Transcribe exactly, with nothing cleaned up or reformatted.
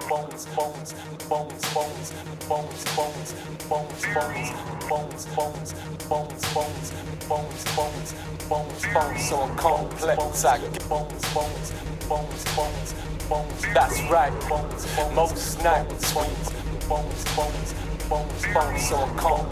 bones, bones, bones, bones, bones, bones, bones, bones, bones, bones, bones, bones, bones, bones, bones, bones, so complex. I get bones, bones, bones, bones, bones. That's right. Bones, bones, most nights. Bones, bones, bones, bones, bones, so complex.